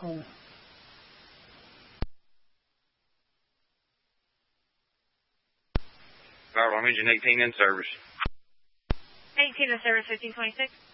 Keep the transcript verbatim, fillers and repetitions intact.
Oh. Power Engine eighteen in service. eighteen in service, fifteen twenty-six.